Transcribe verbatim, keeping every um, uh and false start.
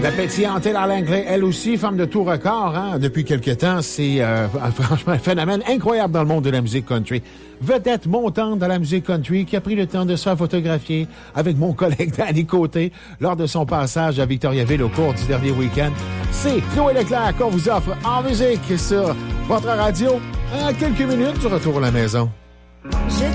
La pétillante Ella Langley, elle aussi, femme de tout record, hein, depuis quelque temps. C'est euh, franchement un phénomène incroyable dans le monde de la musique country. Vedette montante de la musique country qui a pris le temps de se faire photographier avec mon collègue Danny Côté lors de son passage à Victoriaville au cours du dernier week-end. C'est Chloé Leclerc qu'on vous offre en musique sur votre radio. À quelques minutes du retour à la maison. Je